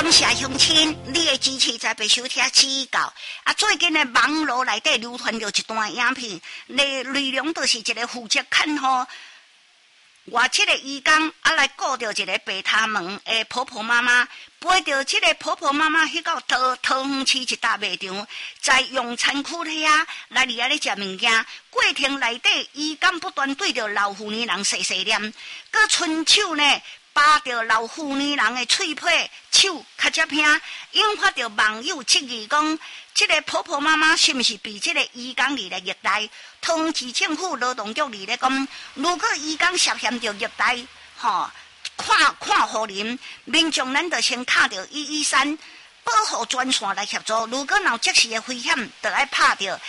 感谢乡亲，你的支持才被收听指教。最近的网络内底流传着一段影片，内容就是一个负责看护外籍的义工来顾着一个白塔门的婆婆妈妈，陪着这个婆婆妈妈去到桃园市一大卖场，在用餐区里来咧食物件。过程内底，义工不断对着老妇女人细细念，佮伸手呢。扒着老妇女人的脆皮，手较接拼，引发着网友质疑讲，这个婆婆妈妈是不是被这个义工里来虐待？通知政府劳动局里来讲，如果义工涉嫌着虐待，看护人，民众咱就先敲着113保护专线来协助。如果有即时的危险，就要拍着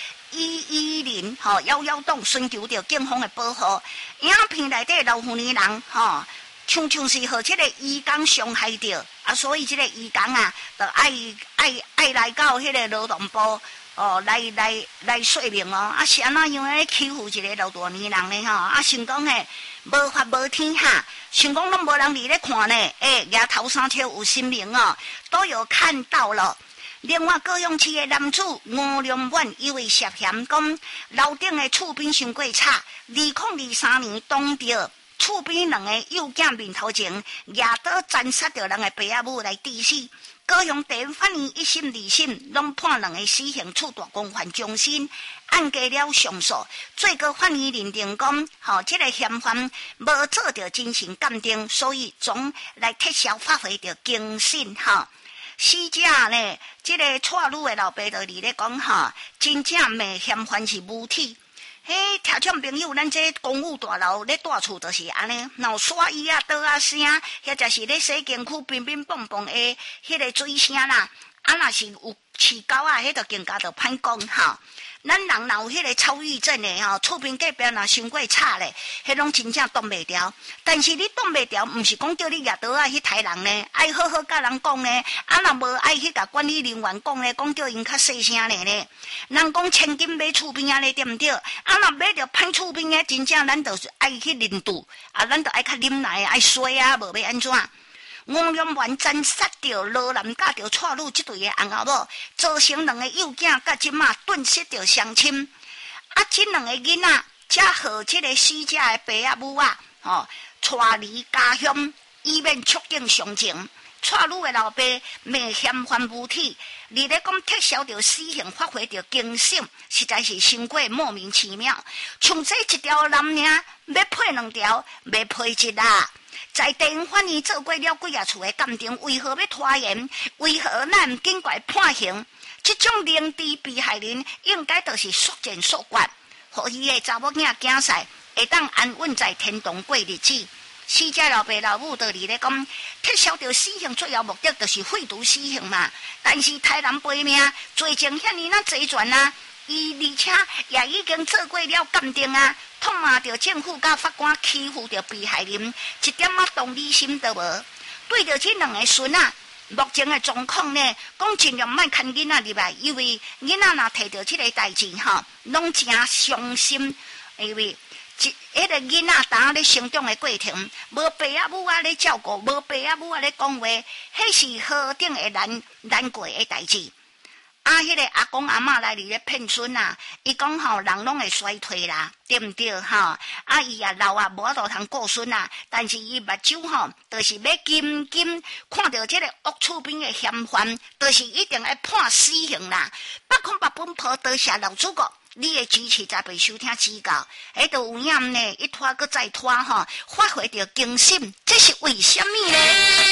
110112档，寻求着警方的保护。影片内底老妇女人像是和这个义工伤害着所以这个义工就爱来到迄个劳动部来说明是安怎样欺负一个老大年人呢想讲无法无天想讲拢无人伫咧看呢额头三车有新闻都有看到了。另外，高雄市的男子吴良远因为涉嫌讲楼顶的厝边伤过差，2023年当着厝边两个幼囝面头前，举刀斩杀着人的爸仔母来致死。高雄地院法院1审2审拢判两个死刑，处大公犯终身。案结了上诉，最高法院认定讲，这个嫌犯无做着精神鉴定，所以总来撤销发挥着精神死者呢，这个娶女的老爸就伫咧讲真正骂嫌犯是母体。听众朋友，咱这公寓大楼咧住厝就是安尼，然后刷椅刀声，或者是咧洗间区乒乒乓乓的迄个水声啦。若是有饲狗迄就更加就歹讲咱人若有迄个躁郁症的厝边隔壁若伤过吵咧，迄拢真正挡袂牢。但是你挡袂牢，毋是讲叫你举刀去杀人呢，爱好好甲人讲呢。若无爱去甲管理人员讲呢，讲叫因较细声呢。人讲千金买厝边咧，对毋对？若买着歹厝边的，真正咱就是爱去忍住咱就爱较忍耐，爱衰无要安怎？吴良远斩杀着罗男嫁着娶女这对的翁仔某，造成两个幼囝甲即马顿失着双亲。这两个囡仔才和这个死者的爸仔母带离家乡，以免触景伤情。娶女的老爸骂嫌犯母体，你咧讲撤销着死刑，发挥着精神，实在是伤过莫名其妙。像这一条男命要配2条，要配一啦。在地院法院做过了几啊次的鉴定，为何要拖延？为何咱唔尽快判刑？这种明知被害人应该就是速战速决，互伊的查某囝囝婿会当安稳在天堂过日子。死者老爸老母就咧讲，撤销掉死刑最后目的就是废除死刑嘛。但是台南赔命，罪证遐尼齐全而且也已经做过了鉴定痛骂着政府甲法官欺负着被害人，一点同理心都无。对着这两个孙目前的状况呢，讲尽量莫牵囡仔入来，因为囡仔若摕到这个代志拢真伤心，因为迄个囡仔当咧成长的过程，无爸仔母咧照顾，无爸仔母咧讲话，迄是何等的难过的代志。迄个阿公阿嬷来咧骗孙伊讲人拢会衰退啦，对毋对伊也老无法度通顾孙但是伊目睭就是要紧看到这个恶厝边的嫌犯，就是一定要判死刑啦。百空百本坡，多谢老主角，你的支持才被收听指教。就有影呢，一拖搁再拖发挥着精神，这是为什么呢？